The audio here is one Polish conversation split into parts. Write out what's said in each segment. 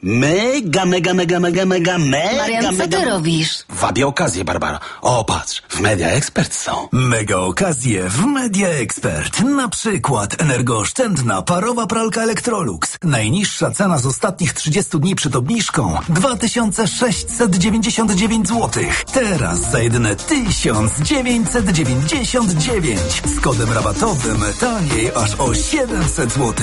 Mega. Marian, co ty robisz? Wabię okazję, Barbara. O, patrz, w Media Expert są. Mega okazje w Media Expert. Na przykład energooszczędna parowa pralka Electrolux. Najniższa cena z ostatnich 30 dni przed obniżką 2699 zł. Teraz za jedyne 1999. Z kodem rabatowym taniej aż o 700 zł.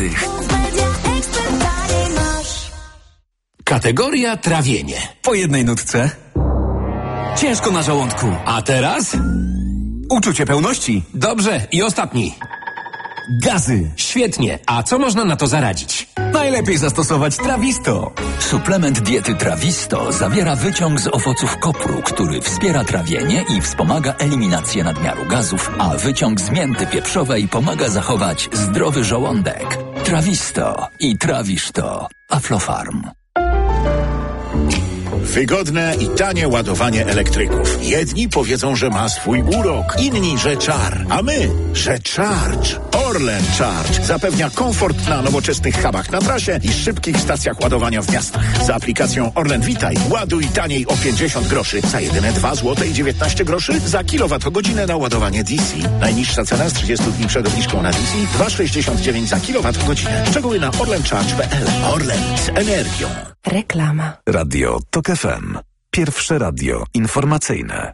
Kategoria trawienie. Po jednej nutce. Ciężko na żołądku. A teraz? Uczucie pełności. Dobrze, i ostatni. Gazy. Świetnie. A co można na to zaradzić? Najlepiej zastosować Trawisto. Suplement diety Trawisto zawiera wyciąg z owoców kopru, który wspiera trawienie i wspomaga eliminację nadmiaru gazów, a wyciąg z mięty pieprzowej pomaga zachować zdrowy żołądek. Trawisto i trawisz to. Aflofarm. Wygodne i tanie ładowanie elektryków. Jedni powiedzą, że ma swój urok, inni, że czar, a my, że Charge. Orlen Charge zapewnia komfort na nowoczesnych hubach na trasie i szybkich stacjach ładowania w miastach. Z aplikacją Orlen Witaj ładuj taniej o 50 groszy za jedyne 2 zł i 19 groszy za kilowatogodzinę na ładowanie DC. Najniższa cena z 30 dni przed obniżką na DC 2,69 za kilowatogodzinę. Szczegóły na orlencharge.pl. Orlen z energią. Reklama. Radio TOK FM. Pierwsze radio informacyjne.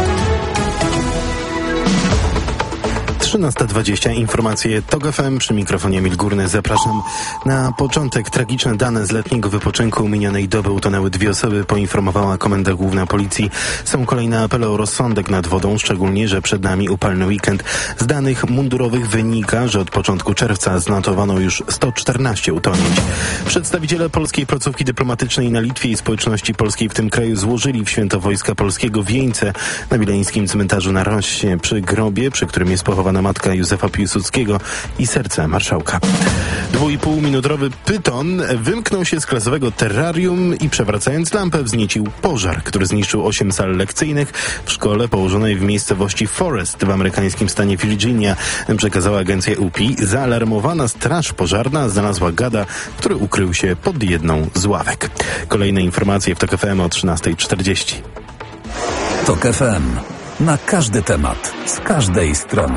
13:20. Informacje TOK FM, przy mikrofonie Emil Górny. Zapraszam na początek. Tragiczne dane z letniego wypoczynku minionej doby. Utonęły 2 osoby, poinformowała Komenda Główna Policji. Są kolejne apele o rozsądek nad wodą, szczególnie, że przed nami upalny weekend. Z danych mundurowych wynika, że od początku czerwca zanotowano już 114 utonięć. Przedstawiciele polskiej placówki dyplomatycznej na Litwie i społeczności polskiej w tym kraju złożyli w święto Wojska Polskiego wieńce na wileńskim cmentarzu na Rossie przy grobie, przy którym jest pochowana matka Józefa Piłsudskiego i serce marszałka. 2,5-minutowy pyton wymknął się z klasowego terrarium i przewracając lampę wzniecił pożar, który zniszczył 8 sal lekcyjnych w szkole położonej w miejscowości Forest w amerykańskim stanie Virginia, przekazała agencja UPI. Zaalarmowana straż pożarna znalazła gada, który ukrył się pod jedną z ławek. Kolejne informacje w TOK FM o 13:40. TOK FM. Na każdy temat, z każdej strony.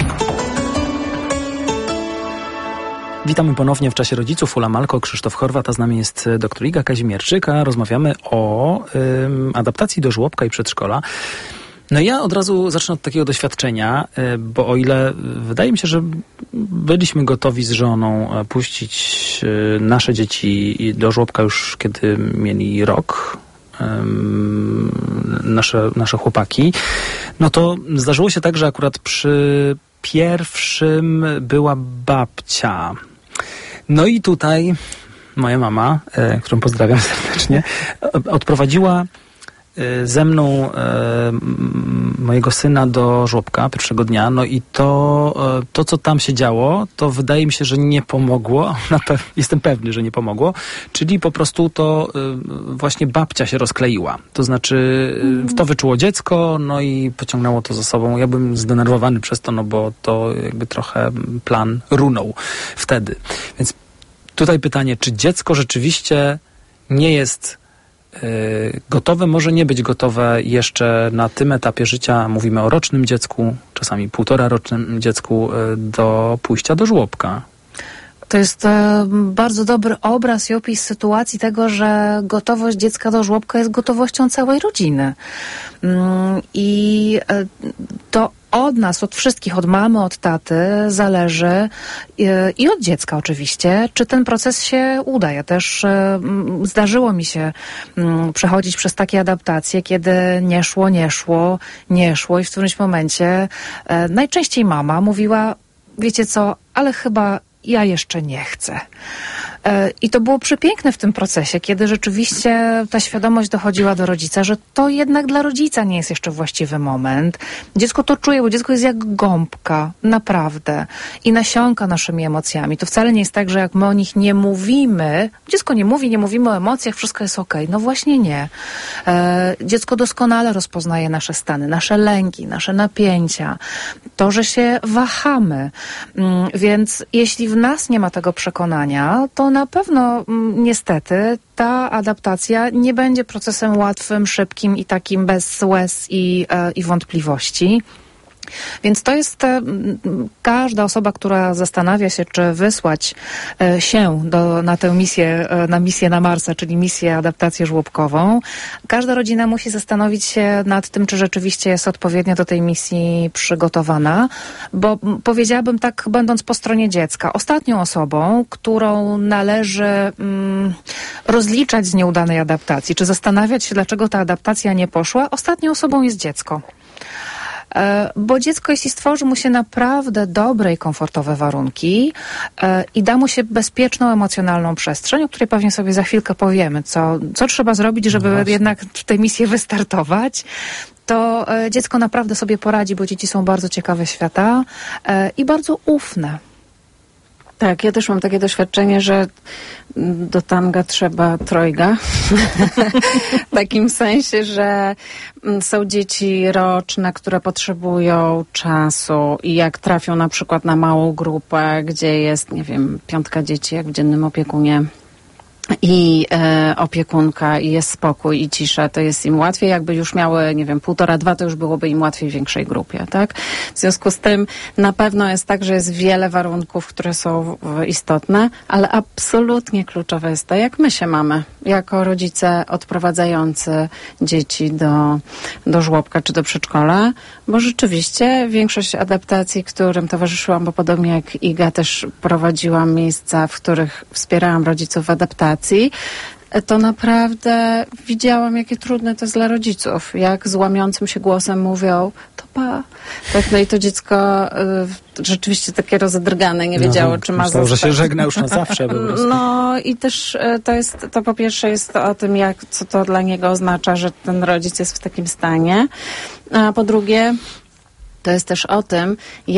Witamy ponownie w czasie rodziców. Ula Malko, Krzysztof Horwat, a z nami jest dr Iga Kazimierczyk. Rozmawiamy o adaptacji do żłobka i przedszkola. No ja od razu zacznę od takiego doświadczenia, bo o ile wydaje mi się, że byliśmy gotowi z żoną puścić nasze dzieci do żłobka już kiedy mieli rok, nasze chłopaki, no to zdarzyło się tak, że akurat przy pierwszym była babcia. No i tutaj moja mama, którą pozdrawiam serdecznie, odprowadziła ze mną mojego syna do żłobka pierwszego dnia, no i to co tam się działo, to wydaje mi się, że nie pomogło, jestem pewny, że nie pomogło, czyli po prostu to właśnie babcia się rozkleiła, to znaczy to wyczuło dziecko, no i pociągnęło to za sobą. Ja byłem zdenerwowany przez to, no bo to jakby trochę plan runął wtedy. Więc tutaj pytanie, czy dziecko rzeczywiście nie jest gotowe, może nie być gotowe jeszcze na tym etapie życia, mówimy o rocznym dziecku, czasami 1,5-rocznym dziecku, do pójścia do żłobka. To jest bardzo dobry obraz i opis sytuacji tego, że gotowość dziecka do żłobka jest gotowością całej rodziny. I to od nas, od wszystkich, od mamy, od taty zależy i od dziecka oczywiście, czy ten proces się uda. Ja też zdarzyło mi się przechodzić przez takie adaptacje, kiedy nie szło i w którymś momencie najczęściej mama mówiła, wiecie co, ale chyba ja jeszcze nie chcę. I to było przepiękne w tym procesie, kiedy rzeczywiście ta świadomość dochodziła do rodzica, że to jednak dla rodzica nie jest jeszcze właściwy moment. Dziecko to czuje, bo dziecko jest jak gąbka, naprawdę. I nasiąka naszymi emocjami. To wcale nie jest tak, że jak my o nich nie mówimy, dziecko nie mówimy o emocjach, wszystko jest okej. No właśnie nie. Dziecko doskonale rozpoznaje nasze stany, nasze lęki, nasze napięcia. To, że się wahamy. Więc jeśli w nas nie ma tego przekonania, to na pewno niestety ta adaptacja nie będzie procesem łatwym, szybkim i takim bez łez i wątpliwości. Więc to jest każda osoba, która zastanawia się, czy wysłać się na tę misję, na misję na Marsa, czyli misję adaptację żłobkową. Każda rodzina musi zastanowić się nad tym, czy rzeczywiście jest odpowiednio do tej misji przygotowana, bo powiedziałabym tak, będąc po stronie dziecka, ostatnią osobą, którą należy rozliczać z nieudanej adaptacji, czy zastanawiać się, dlaczego ta adaptacja nie poszła, ostatnią osobą jest dziecko. Bo dziecko, jeśli stworzy mu się naprawdę dobre i komfortowe warunki i da mu się bezpieczną, emocjonalną przestrzeń, o której pewnie sobie za chwilkę powiemy, co trzeba zrobić, żeby jednak w tej misji wystartować, to dziecko naprawdę sobie poradzi, bo dzieci są bardzo ciekawe świata i bardzo ufne. Tak, ja też mam takie doświadczenie, że do tanga trzeba trojga. W takim sensie, że są dzieci roczne, które potrzebują czasu i jak trafią na przykład na małą grupę, gdzie jest, 5 dzieci, jak w dziennym opiekunie, i opiekunka, i jest spokój i cisza, to jest im łatwiej. Jakby już miały, 1,5, 2, to już byłoby im łatwiej w większej grupie, tak? W związku z tym na pewno jest tak, że jest wiele warunków, które są istotne, ale absolutnie kluczowe jest to, jak my się mamy, jako rodzice odprowadzający dzieci do żłobka czy do przedszkola, bo rzeczywiście większość adaptacji, którym towarzyszyłam, bo podobnie jak Iga też prowadziłam miejsca, w których wspierałam rodziców w adaptacji, to naprawdę widziałam, jakie trudne to jest dla rodziców. Jak z łamiącym się głosem mówią, to pa. Tak, no i to dziecko rzeczywiście takie rozedrgane, nie wiedziało, czy ma zostać. Że się żegna już na zawsze. No i też to po pierwsze jest to o tym, co to dla niego oznacza, że ten rodzic jest w takim stanie. A po drugie, to jest też o tym,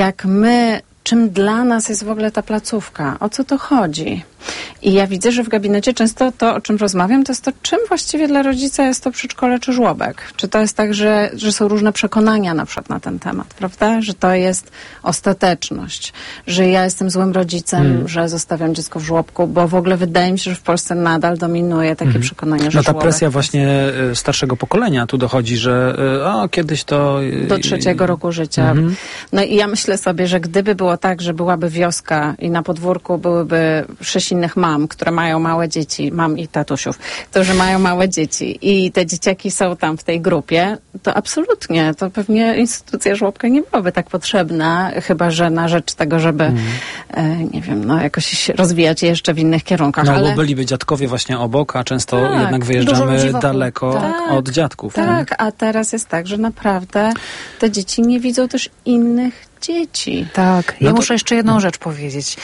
czym dla nas jest w ogóle ta placówka, o co to chodzi. I ja widzę, że w gabinecie często to, o czym rozmawiam, to jest to, czym właściwie dla rodzica jest to przedszkole czy żłobek. Czy to jest tak, że są różne przekonania na przykład na ten temat, prawda? Że to jest ostateczność, że ja jestem złym rodzicem, że zostawiam dziecko w żłobku, bo w ogóle wydaje mi się, że w Polsce nadal dominuje takie przekonanie, że ta żłobek presja właśnie starszego pokolenia tu dochodzi, że kiedyś to... Do 3 roku życia. No i ja myślę sobie, że gdyby było tak, że byłaby wioska i na podwórku byłyby 6 innych mam, które mają małe dzieci, mam i tatusiów, którzy mają małe dzieci i te dzieciaki są tam w tej grupie, to absolutnie, to pewnie instytucja żłobka nie byłaby tak potrzebna, chyba że na rzecz tego, żeby jakoś rozwijać je jeszcze w innych kierunkach. No, bo byliby dziadkowie właśnie obok, a często jednak wyjeżdżamy daleko od dziadków. Tak, a teraz jest tak, że naprawdę te dzieci nie widzą też innych dzieci. Tak. Ja muszę jeszcze jedną rzecz powiedzieć.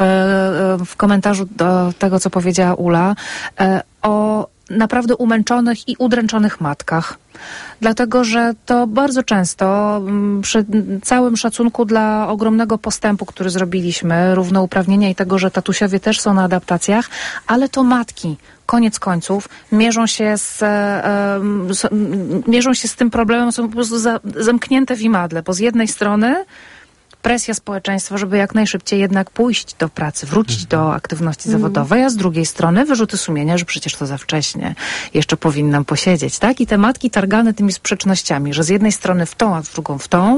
W komentarzu do tego, co powiedziała Ula, o naprawdę umęczonych i udręczonych matkach. Dlatego, że to bardzo często przy całym szacunku dla ogromnego postępu, który zrobiliśmy, równouprawnienia i tego, że tatusiowie też są na adaptacjach, ale to matki, koniec końców, mierzą się z tym problemem, są po prostu zamknięte w imadle, bo z jednej strony presja społeczeństwa, żeby jak najszybciej jednak pójść do pracy, wrócić do aktywności zawodowej, a z drugiej strony wyrzuty sumienia, że przecież to za wcześnie, jeszcze powinnam posiedzieć, tak? I te matki targane tymi sprzecznościami, że z jednej strony w tą, a z drugą w tą,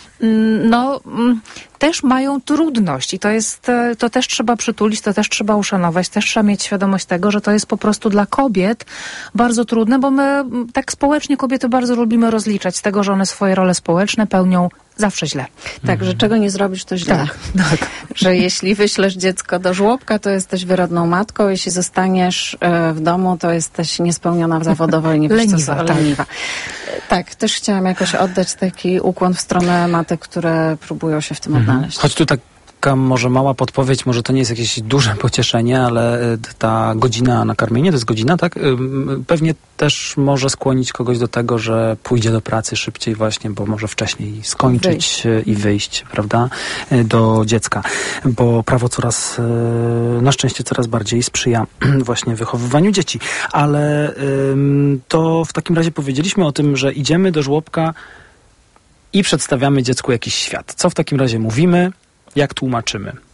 też mają trudność i to też trzeba przytulić, to też trzeba uszanować, też trzeba mieć świadomość tego, że to jest po prostu dla kobiet bardzo trudne, bo my tak społecznie kobiety bardzo lubimy rozliczać z tego, że one swoje role społeczne pełnią zawsze źle. Tak, że czego nie zrobisz, to źle. Tak. Że jeśli wyślesz dziecko do żłobka, to jesteś wyrodną matką, jeśli zostaniesz w domu, to jesteś niespełniona zawodowo i nie wiesz, leniwa. Tak, też chciałam jakoś oddać taki ukłon w stronę matek, które próbują się w tym odnaleźć. Choć tu taka może mała podpowiedź, może to nie jest jakieś duże pocieszenie, ale ta godzina na karmienie, to jest godzina, tak? Pewnie też może skłonić kogoś do tego, że pójdzie do pracy szybciej właśnie, bo może wcześniej skończyć i wyjść, prawda, do dziecka. Bo prawo na szczęście coraz bardziej sprzyja właśnie wychowywaniu dzieci. Ale to w takim razie powiedzieliśmy o tym, że idziemy do żłobka i przedstawiamy dziecku jakiś świat. Co w takim razie mówimy? Jak tłumaczymy?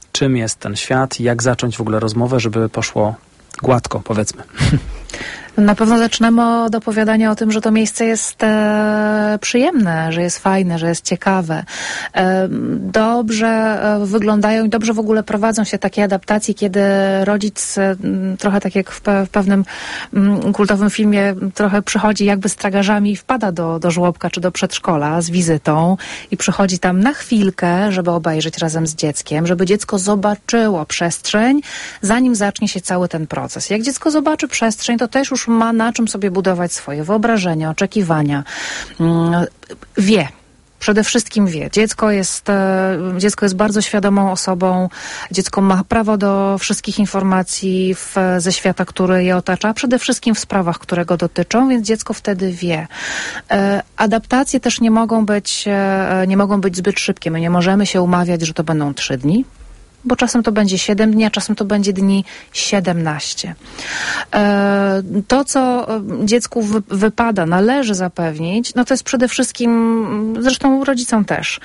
czym jest ten świat, jak zacząć w ogóle rozmowę, żeby poszło gładko, powiedzmy. Na pewno zaczynamy od opowiadania o tym, że to miejsce jest przyjemne, że jest fajne, że jest ciekawe. Dobrze wyglądają i dobrze w ogóle prowadzą się takie adaptacje, kiedy rodzic, trochę tak jak w pewnym kultowym filmie, trochę przychodzi jakby z tragarzami i wpada do żłobka czy do przedszkola z wizytą i przychodzi tam na chwilkę, żeby obejrzeć razem z dzieckiem, żeby dziecko zobaczyło przestrzeń, zanim zacznie się cały ten proces. Jak dziecko zobaczy przestrzeń, to też już ma na czym sobie budować swoje wyobrażenia, oczekiwania. Wie. Przede wszystkim wie. Dziecko jest bardzo świadomą osobą. Dziecko ma prawo do wszystkich informacji ze świata, który je otacza, a przede wszystkim w sprawach, które go dotyczą, więc dziecko wtedy wie. Adaptacje też nie mogą być zbyt szybkie. My nie możemy się umawiać, że to będą 3 dni. Bo czasem to będzie 7 dni, a czasem to będzie dni 17. To, co dziecku wypada, należy zapewnić, no to jest przede wszystkim, zresztą rodzicom też,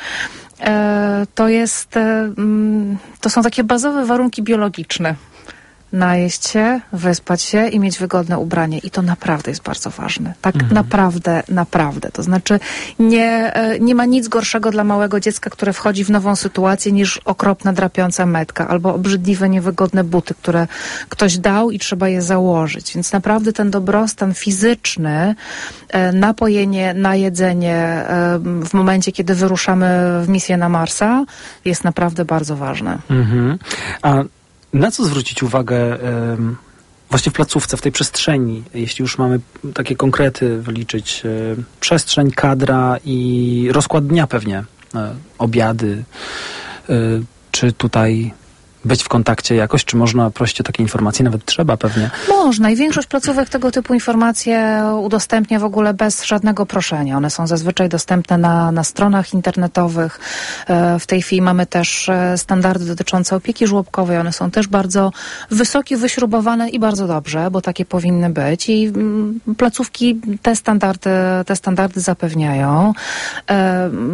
to są takie bazowe warunki biologiczne. Najeść się, wyspać się i mieć wygodne ubranie. I to naprawdę jest bardzo ważne. Tak naprawdę. To znaczy nie ma nic gorszego dla małego dziecka, które wchodzi w nową sytuację, niż okropna, drapiąca metka albo obrzydliwe, niewygodne buty, które ktoś dał i trzeba je założyć. Więc naprawdę ten dobrostan fizyczny, napojenie, najedzenie w momencie, kiedy wyruszamy w misję na Marsa, jest naprawdę bardzo ważne. A na co zwrócić uwagę właśnie w placówce, w tej przestrzeni, jeśli już mamy takie konkrety wyliczyć, przestrzeń, kadra i rozkład dnia pewnie, obiady, czy tutaj być w kontakcie jakoś, czy można prosić o takie informacje? Nawet trzeba pewnie. Można i większość placówek tego typu informacje udostępnia w ogóle bez żadnego proszenia. One są zazwyczaj dostępne na stronach internetowych. W tej chwili mamy też standardy dotyczące opieki żłobkowej. One są też bardzo wysokie, wyśrubowane i bardzo dobrze, bo takie powinny być. I placówki te standardy zapewniają.